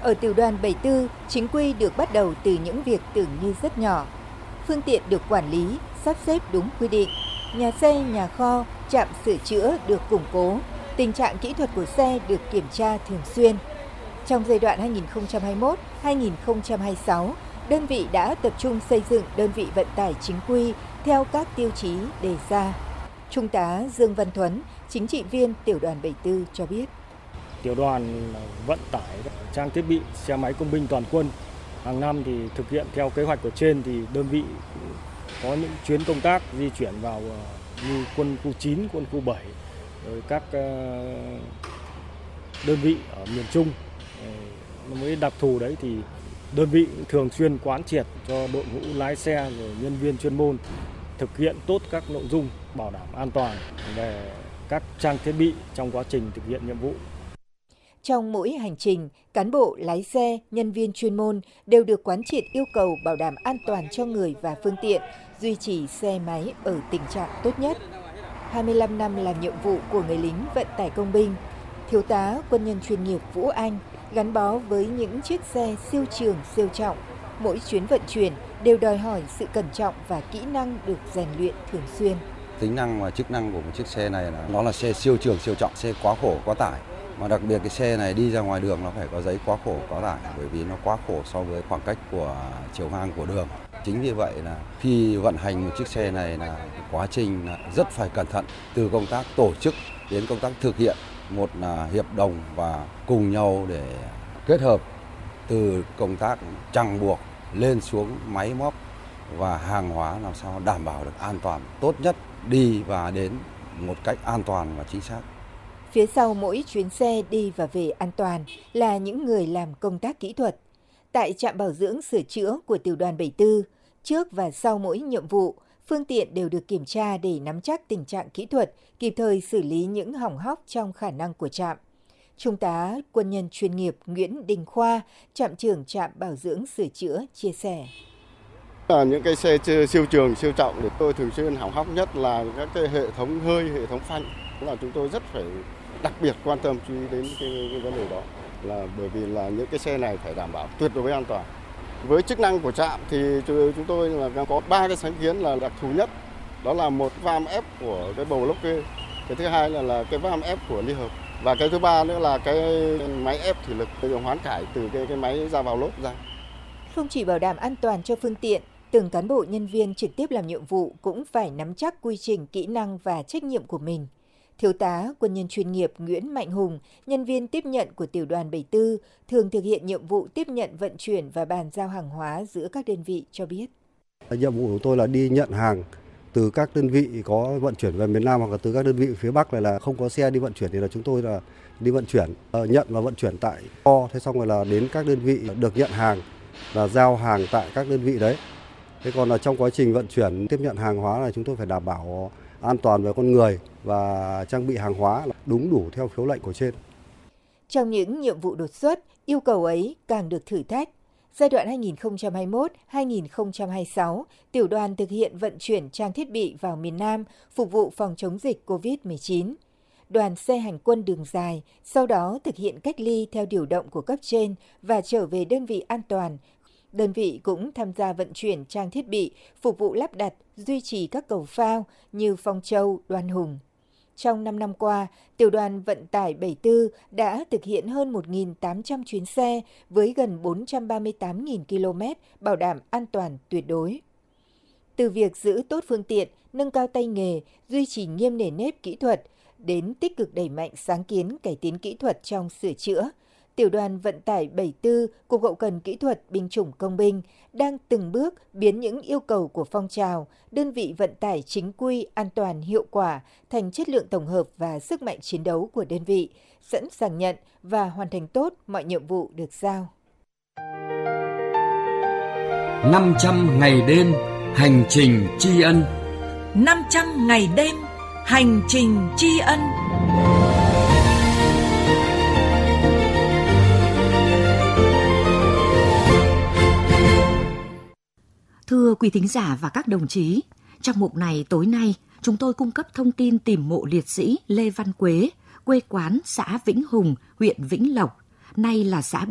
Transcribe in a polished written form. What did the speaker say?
Ở tiểu đoàn 74, chính quy được bắt đầu từ những việc tưởng như rất nhỏ. Phương tiện được quản lý, sắp xếp đúng quy định. Nhà xe, nhà kho, trạm sửa chữa được củng cố. Tình trạng kỹ thuật của xe được kiểm tra thường xuyên. Trong giai đoạn 2021-2026, đơn vị đã tập trung xây dựng đơn vị vận tải chính quy theo các tiêu chí đề ra. Trung tá Dương Văn Thuấn, chính trị viên tiểu đoàn 74 cho biết. Tiểu đoàn vận tải trang thiết bị xe máy công binh toàn quân hàng năm thì thực hiện theo kế hoạch của trên, thì đơn vị có những chuyến công tác di chuyển vào như quân khu 9, quân khu 7, rồi các đơn vị ở miền Trung. Với đặc thù đấy thì đơn vị thường xuyên quán triệt cho đội ngũ lái xe rồi nhân viên chuyên môn thực hiện tốt các nội dung bảo đảm an toàn về các trang thiết bị trong quá trình thực hiện nhiệm vụ. Trong mỗi hành trình, cán bộ, lái xe, nhân viên chuyên môn đều được quán triệt yêu cầu bảo đảm an toàn cho người và phương tiện, duy trì xe máy ở tình trạng tốt nhất. 25 năm làm nhiệm vụ của người lính vận tải công binh, Thiếu tá quân nhân chuyên nghiệp Vũ Anh gắn bó với những chiếc xe siêu trường, siêu trọng. Mỗi chuyến vận chuyển đều đòi hỏi sự cẩn trọng và kỹ năng được rèn luyện thường xuyên. Tính năng và chức năng của một chiếc xe này là nó là xe siêu trường, siêu trọng, xe quá khổ, quá tải. Mà đặc biệt cái xe này đi ra ngoài đường nó phải có giấy quá khổ, quá tải, bởi vì nó quá khổ so với khoảng cách của chiều ngang của đường. Chính vì vậy là khi vận hành một chiếc xe này là quá trình rất phải cẩn thận, từ công tác tổ chức đến công tác thực hiện. Một là hiệp đồng và cùng nhau để kết hợp từ công tác chằng buộc lên xuống máy móc và hàng hóa làm sao đảm bảo được an toàn tốt nhất, đi và đến một cách an toàn và chính xác. Phía sau mỗi chuyến xe đi và về an toàn là những người làm công tác kỹ thuật. Tại trạm bảo dưỡng sửa chữa của tiểu đoàn 74, trước và sau mỗi nhiệm vụ, phương tiện đều được kiểm tra để nắm chắc tình trạng kỹ thuật, kịp thời xử lý những hỏng hóc trong khả năng của trạm. Trung tá quân nhân chuyên nghiệp Nguyễn Đình Khoa, trạm trưởng trạm bảo dưỡng sửa chữa, chia sẻ. Những cái xe siêu trường, siêu trọng thì tôi thường xuyên hỏng hóc nhất là các cái hệ thống hơi, hệ thống phanh. Là chúng tôi rất phải đặc biệt quan tâm chú ý đến cái vấn đề đó, là bởi vì là những cái xe này phải đảm bảo tuyệt đối an toàn. Với chức năng của trạm thì chúng tôi là có 3 cái sáng kiến là đặc thù nhất, đó là một vam ép của cái bầu lốc kê, cái thứ hai là cái vam ép của ly hợp, và cái thứ ba nữa là cái máy ép thủy lực hoán cải từ cái máy ra vào lốp ra. Không chỉ bảo đảm an toàn cho phương tiện, từng cán bộ nhân viên trực tiếp làm nhiệm vụ cũng phải nắm chắc quy trình, kỹ năng và trách nhiệm của mình. Thiếu tá quân nhân chuyên nghiệp Nguyễn Mạnh Hùng, nhân viên tiếp nhận của tiểu đoàn 74, thường thực hiện nhiệm vụ tiếp nhận, vận chuyển và bàn giao hàng hóa giữa các đơn vị cho biết. Nhiệm vụ của tôi là đi nhận hàng từ các đơn vị có vận chuyển về miền Nam hoặc là từ các đơn vị phía Bắc, này là không có xe đi vận chuyển thì là chúng tôi là đi vận chuyển, nhận và vận chuyển tại kho, thế xong rồi là đến các đơn vị được nhận hàng là giao hàng tại các đơn vị đấy. Thế còn là trong quá trình vận chuyển tiếp nhận hàng hóa là chúng tôi phải đảm bảo an toàn về con người và trang bị hàng hóa đúng đủ theo khiếu lệnh của trên. Trong những nhiệm vụ đột xuất, yêu cầu ấy càng được thử thách. Giai đoạn 2021-2026, tiểu đoàn thực hiện vận chuyển trang thiết bị vào miền Nam phục vụ phòng chống dịch COVID-19. Đoàn xe hành quân đường dài, sau đó thực hiện cách ly theo điều động của cấp trên và trở về đơn vị an toàn. Đơn vị cũng tham gia vận chuyển trang thiết bị, phục vụ lắp đặt, duy trì các cầu phao như Phong Châu, Đoan Hùng. Trong 5 năm qua, tiểu đoàn vận tải 74 đã thực hiện hơn 1.800 chuyến xe với gần 438.000 km bảo đảm an toàn tuyệt đối. Từ việc giữ tốt phương tiện, nâng cao tay nghề, duy trì nghiêm nề nếp kỹ thuật, đến tích cực đẩy mạnh sáng kiến cải tiến kỹ thuật trong sửa chữa, tiểu đoàn vận tải 74, Cục Hậu cần Kỹ thuật Binh chủng Công binh đang từng bước biến những yêu cầu của phong trào, đơn vị vận tải chính quy, an toàn, hiệu quả thành chất lượng tổng hợp và sức mạnh chiến đấu của đơn vị, sẵn sàng nhận và hoàn thành tốt mọi nhiệm vụ được giao. 500 ngày đêm hành trình tri ân. 500 ngày đêm hành trình tri ân. Thưa quý thính giả và các đồng chí, trong mục này tối nay, chúng tôi cung cấp thông tin tìm mộ liệt sĩ Lê Văn Quế, quê quán xã Vĩnh Hùng, huyện Vĩnh Lộc, nay là xã